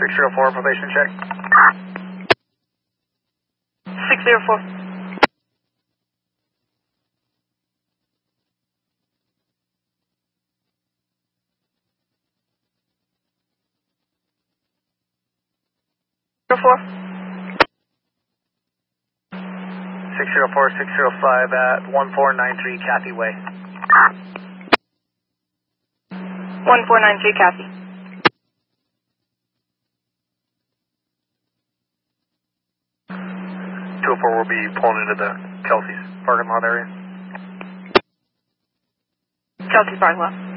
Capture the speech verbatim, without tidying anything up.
six zero four, probation check. six zero four. Four. six zero four, six zero five at one four nine three Cathy Way. one four nine three Cathy. two oh four will be pulling into the Kelsey's parking lot area. Kelsey's parking lot.